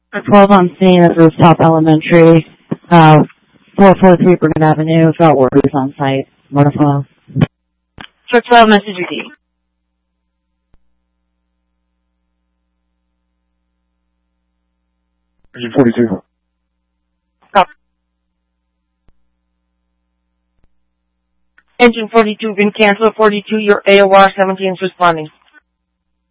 For 12 on scene at Rooftop Elementary, 443 Burnett Avenue. Got workers on site. Waterfall. For 12, message received. Engine 42. Copy. Engine 42 been canceled. 42, your AOR 17 is responding.